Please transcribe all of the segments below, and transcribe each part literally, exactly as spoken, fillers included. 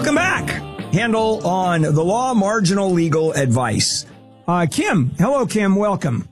Welcome back. Handle on the law, marginal legal advice. Uh, Kim. Hello, Kim. Welcome.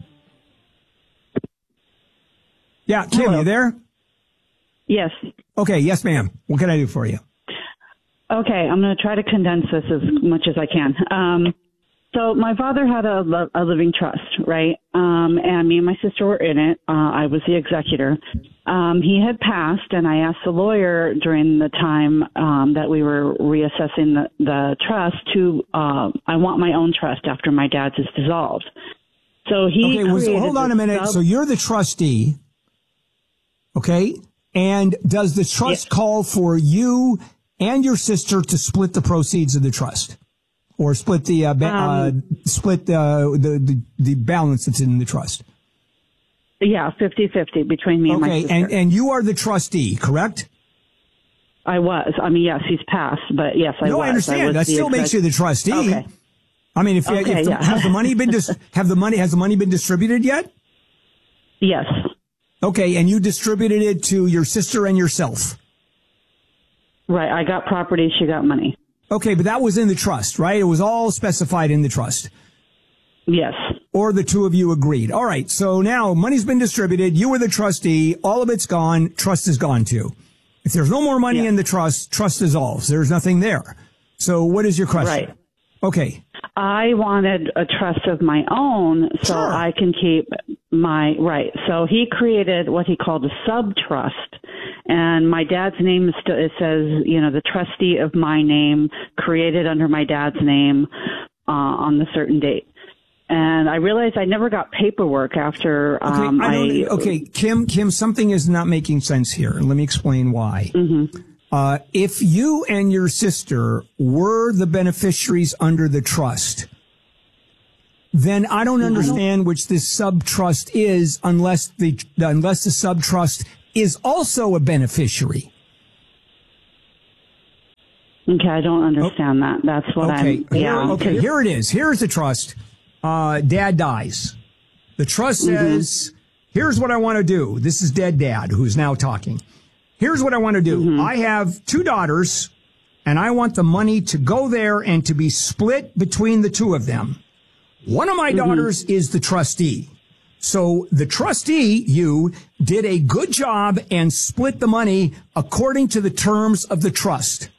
Yeah, Kim, Hello. you there? Yes. Okay, yes, ma'am. What can I do for you? Okay, I'm going to try to condense this as much as I can. Um, so my father had a, lo- a living trust, right? Um, and me and my sister were in it. Uh, I was the executor. Um, he had passed, and I asked the lawyer during the time um, that we were reassessing the, the trust to, uh, I want my own trust after my dad's is dissolved. So he Okay, well, so created hold on a this minute. sub- So you're the trustee, okay? And does the trust Yes. call for you and your sister to split the proceeds of the trust, or split the uh, ba- Um, uh, split uh, the, the the balance that's in the trust? Yeah, fifty-fifty between me and my Okay, sister. and and you are the trustee, correct? I was. I mean, yes, he's passed, but yes, I no, was. I understand. was that the still exec- makes you the trustee. Okay. I mean, if, Okay, if the, yeah. has the money been dis- have the money has the money been distributed yet? Yes. Okay, and you distributed it to your sister and yourself. Right. I got property. She got money. Okay, but that was in the trust, right? It was all specified in the trust. Yes. Or the two of you agreed. All right, so now money's been distributed. You were the trustee. All of it's gone. Trust is gone too. If there's no more money Yeah. in the trust, trust dissolves. There's nothing there. So what is your question? Right. Okay. I wanted a trust of my own so Sure. I can keep my, right. So he created what he called a sub trust. And my dad's name is still, it says, you know, the trustee of my name created under my dad's name uh, on the certain date. And I realized I never got paperwork after Okay, um, I don't, I, okay, Kim, Kim, something is not making sense here. Let me explain why. Mm-hmm. Uh, if you and your sister were the beneficiaries under the trust, then I don't understand which this sub-trust is unless the, unless the sub-trust is also a beneficiary. Okay, I don't understand that. That's what Okay, I'm, yeah. here, okay, here it is. Here's the trust. Uh, dad dies. The trust says, here's what I want to do. This is dead dad who's now talking. Here's what I want to do. Mm-hmm. I have two daughters, and I want the money to go there and to be split between the two of them. One of my Mm-hmm. daughters is the trustee. So the trustee, you, did a good job and split the money according to the terms of the trust.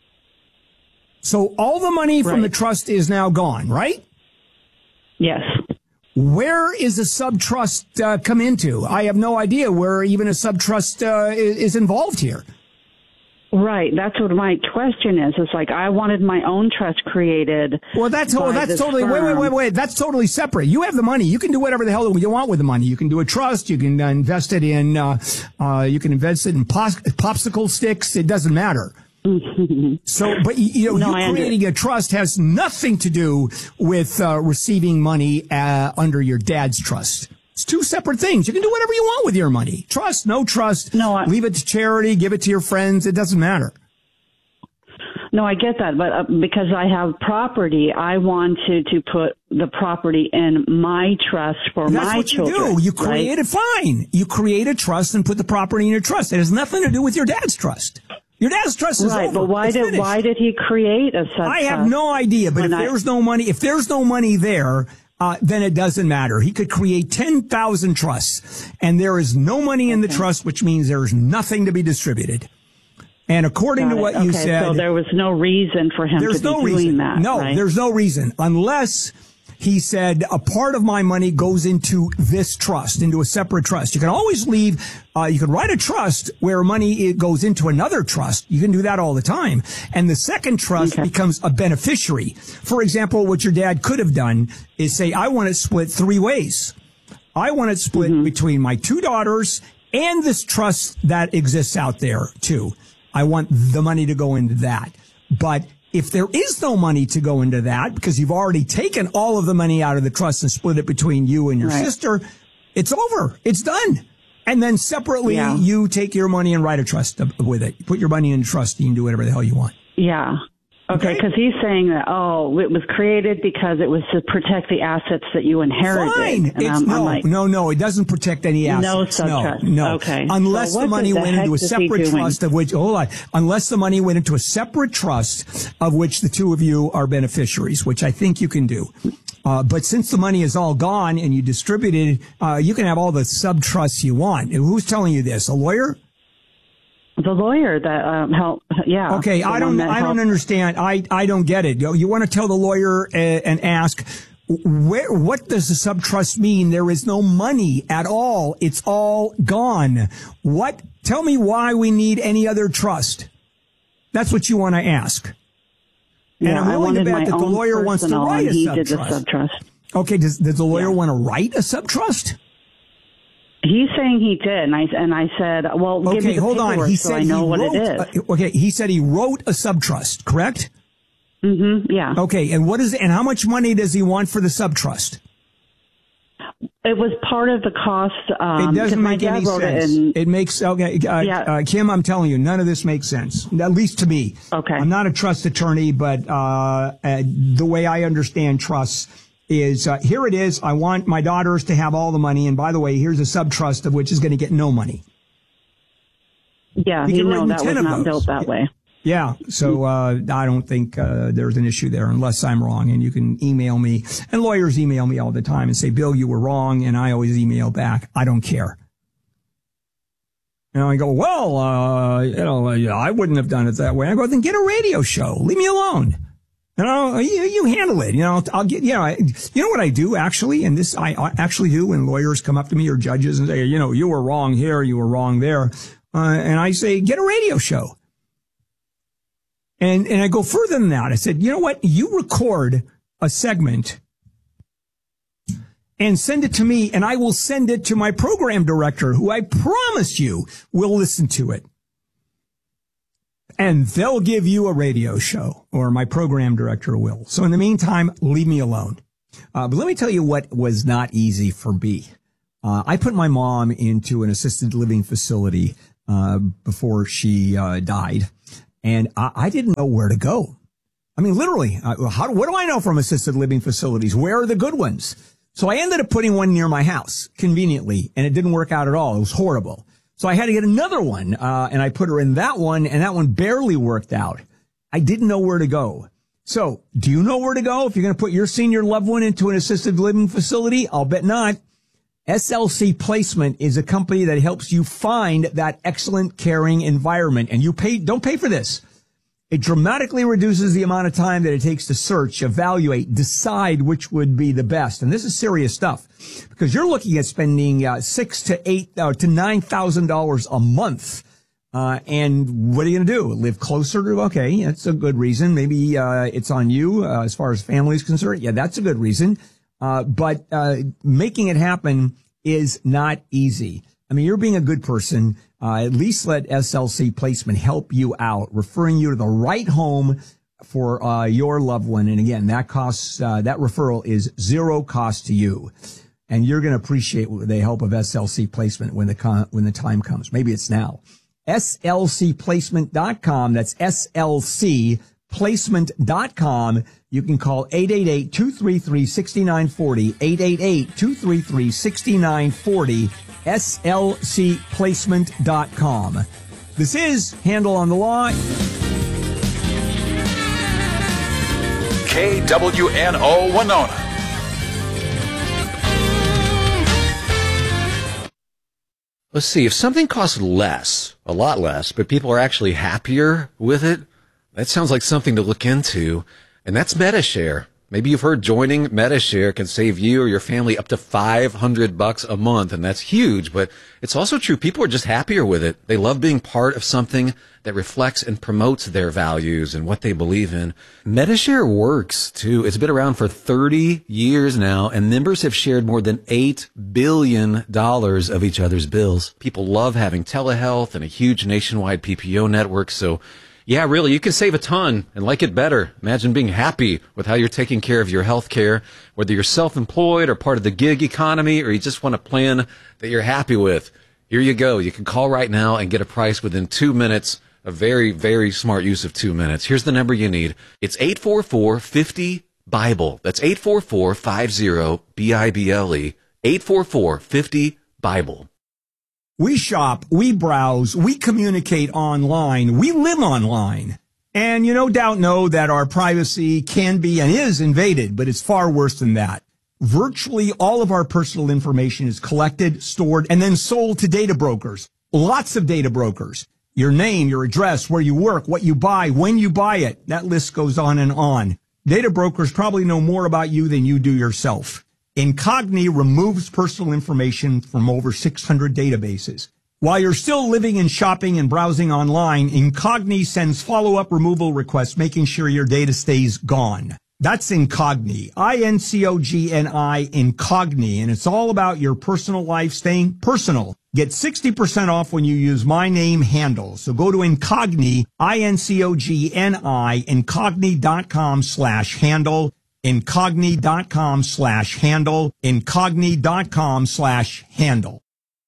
So all the money from Right. the trust is now gone, right? Yes. Where is a sub-trust uh, come into? I have no idea where even a sub-trust uh, is, is involved here. Right. That's what my question is. It's like I wanted my own trust created. Well, that's oh, by that's this totally wait, wait, firm. wait, wait. That's totally separate. You have the money. You can do whatever the hell you want with the money. You can do a trust. You can uh, invest it in. Uh, uh, you can invest it in pos- popsicle sticks. It doesn't matter. So, but you, you know, No, I you under- creating a trust has nothing to do with uh, receiving money uh, under your dad's trust. It's two separate things. You can do whatever you want with your money. Trust, no trust. No, I- leave it to charity. Give it to your friends. It doesn't matter. No, I get that, but uh, because I have property, I wanted to put the property in my trust for That's my what you children. do. You right? create it fine. You create a trust and put the property in your trust. It has nothing to do with your dad's trust. Your dad's trust is Right, over. but why It's did finished. why did he create a sub I have no idea, but if when I- there's no money, if there's no money there, uh, then it doesn't matter. He could create ten thousand trusts, and there is no money in the trust, which means there's nothing to be distributed. And according Got to it. what okay, you said, so there was no reason for him there's to be no doing reason. that. No, right? there's no reason unless he said a part of my money goes into this trust, into a separate trust. You can always leave, uh, you can write a trust where money it goes into another trust. You can do that all the time. And the second trust Okay. becomes a beneficiary. For example, what your dad could have done is say, I want it split three ways. I want it split Mm-hmm. between my two daughters and this trust that exists out there too. I want the money to go into that. But if there is no money to go into that, because you've already taken all of the money out of the trust and split it between you and your Right. sister, it's over. It's done. And then separately, Yeah. you take your money and write a trust with it. Put your money in a trust. You can do whatever the hell you want. Yeah. Okay, because he's saying that, oh, it was created because it was to protect the assets that you inherited. Fine. And It's, I'm, no, I'm like, no, no, it doesn't protect any assets. No sub-trust. No, no. Okay. Unless So the what money the went heck into a is he separate doing? trust of which, hold on, unless the money went into a separate trust of which the two of you are beneficiaries, which I think you can do. Uh, but since the money is all gone and you distributed, uh, you can have all the sub-trusts you want. And who's telling you this? A lawyer? The lawyer that um, helped, yeah. Okay, I don't, I don't understand. I, I don't get it. You, you want to tell the lawyer uh, and ask, where, what does the sub-trust mean? There is no money at all. It's all gone. What? Tell me why we need any other trust. That's what you want to ask. And Yeah, I'm I willing to wanted bet my that the own lawyer wants to personal, write and a he did the sub-trust. sub-trust. Okay, does, does the lawyer Yeah. want to write a sub-trust? He's saying he did, and I and I said, well, give me Okay, the hold on. paperwork He so said I know he what wrote, it is. uh, okay, he said he wrote a sub-trust, correct? Mm-hmm, yeah. Okay, and what is and how much money does he want for the sub-trust? It was part of the cost. Um, It doesn't 'cause my make dad any wrote sense. It, and, It makes okay, uh, Yeah. uh, Kim. I'm telling you, none of this makes sense. At least to me. Okay. I'm not a trust attorney, but uh, uh, the way I understand trusts is uh, here it is. I want my daughters to have all the money, and by the way, here's a sub trust of which is going to get no money. yeah, You you can know write that was ten of not those. built that way. Yeah, so uh, I don't think uh, there's an issue there unless I'm wrong. And you can email me, and lawyers email me all the time and say, Bill, you were wrong, and I always email back. I don't care. And I go, well, uh, you know, I wouldn't have done it that way. I go, then get a radio show. Leave me alone. You know, you, you handle it. You know, I'll get, you know, I, you know what I do actually, and this I actually do when lawyers come up to me or judges and say, you know, you were wrong here, you were wrong there. Uh, and I say, get a radio show. And, and I go further than that. I said, you know what? You record a segment and send it to me, and I will send it to my program director, who I promise you will listen to it. And they'll give you a radio show, or my program director will. So in the meantime, leave me alone. Uh, but let me tell you what was not easy for me. Uh, I put my mom into an assisted living facility uh, before she uh, died. And I, I didn't know where to go. I mean, literally, uh, how, what do I know from assisted living facilities? Where are the good ones? So I ended up putting one near my house conveniently, and it didn't work out at all. It was horrible. So I had to get another one, uh, and I put her in that one, and that one barely worked out. I didn't know where to go. So do you know where to go if you're going to put your senior loved one into an assisted living facility? I'll bet not. S L C Placement is a company that helps you find that excellent, caring environment. And you pay, don't pay for this. It dramatically reduces the amount of time that it takes to search, evaluate, decide which would be the best. And this is serious stuff because you're looking at spending uh, six to eight uh, to nine thousand dollars a month. Uh, and what are you going to do? Live closer to? Okay, that's a good reason. Maybe uh, it's on you uh, as far as family is concerned. Yeah, that's a good reason. Uh, but, uh, making it happen is not easy. I mean, you're being a good person. Uh, at least let S L C Placement help you out, referring you to the right home for, uh, your loved one. And again, that costs, uh, that referral is zero cost to you. And you're going to appreciate the help of S L C Placement when the, con- when the time comes. Maybe it's now. S L C placement dot com. That's S L C placement dot com. You can call eight eight eight, two three three, six nine four zero, eight eight eight, two three three, six nine four zero, S L C placement dot com. This is Handel on the Law. K W N O Winona. Let's see, if something costs less, a lot less, but people are actually happier with it, that sounds like something to look into. And that's Medi-Share. Maybe you've heard joining Medi-Share can save you or your family up to five hundred bucks a month, and that's huge, but it's also true. People are just happier with it. They love being part of something that reflects and promotes their values and what they believe in. Medi-Share works, too. It's been around for thirty years now, and members have shared more than eight billion dollars of each other's bills. People love having telehealth and a huge nationwide P P O network, so yeah, really, you can save a ton and like it better. Imagine being happy with how you're taking care of your health care, whether you're self-employed or part of the gig economy, or you just want a plan that you're happy with. Here you go. You can call right now and get a price within two minutes. A very, very smart use of two minutes. Here's the number you need. It's eight four four, five zero, Bible. That's eight four four, five zero, B I B L E. eight four four, five zero, Bible. We shop, we browse, we communicate online, we live online. And you no doubt know that our privacy can be and is invaded, but it's far worse than that. Virtually all of our personal information is collected, stored, and then sold to data brokers. Lots of data brokers. Your name, your address, where you work, what you buy, when you buy it. That list goes on and on. Data brokers probably know more about you than you do yourself. Incogni removes personal information from over six hundred databases. While you're still living and shopping and browsing online, Incogni sends follow-up removal requests, making sure your data stays gone. That's Incogni, I N C O G N I, Incogni, and it's all about your personal life staying personal. Get sixty percent off when you use my name handle. So go to Incogni, I N C O G N I, incogni.com slash handle, incogni.com slash handle, incogni.com slash handle.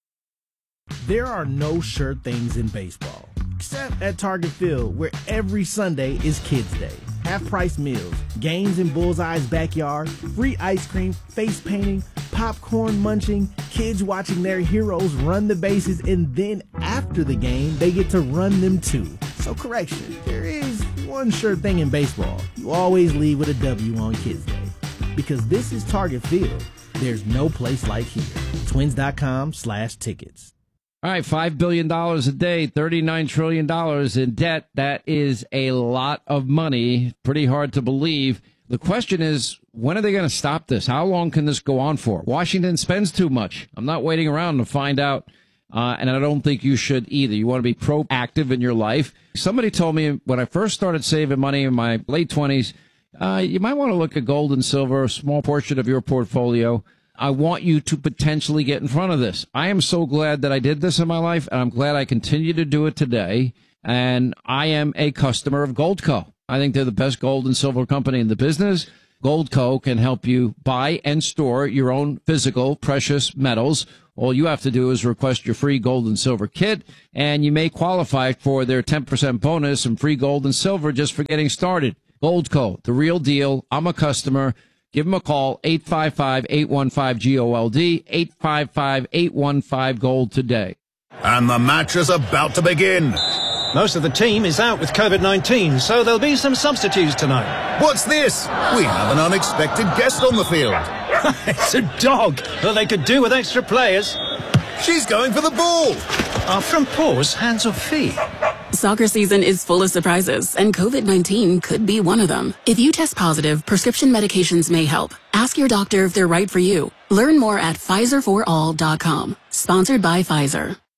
There are no sure things in baseball, except at Target Field, where every Sunday is Kids Day. Half-price meals, games in Bullseye's backyard, free ice cream, face painting, popcorn munching, kids watching their heroes run the bases, and then after the game, they get to run them too. So correction, there is one sure thing in baseball. You always leave with a W on Kids Day. Because this is Target Field. There's no place like here. Twins.com slash tickets. All right, five billion dollars a day, thirty-nine trillion dollars in debt. That is a lot of money. Pretty hard to believe. The question is, when are they going to stop this? How long can this go on for? Washington spends too much. I'm not waiting around to find out, uh, and I don't think you should either. You want to be proactive in your life. Somebody told me when I first started saving money in my late twenties, uh, you might want to look at gold and silver, a small portion of your portfolio. I want you to potentially get in front of this. I am so glad that I did this in my life, and I'm glad I continue to do it today. And I am a customer of Goldco. I think they're the best gold and silver company in the business. Goldco can help you buy and store your own physical precious metals. All you have to do is request your free gold and silver kit, and you may qualify for their ten percent bonus and free gold and silver just for getting started. Goldco, the real deal. I'm a customer. Give them a call, eight five five, eight one five, G O L D, eight five five, eight one five, GOLD today. And the match is about to begin. Most of the team is out with COVID nineteen, so there'll be some substitutes tonight. What's this? We have an unexpected guest on the field. It's a dog. Well, they could do with extra players. She's going for the ball. Are front paws hands or feet? Soccer season is full of surprises, and COVID nineteen could be one of them. If you test positive, prescription medications may help. Ask your doctor if they're right for you. Learn more at Pfizer for all dot com. Sponsored by Pfizer.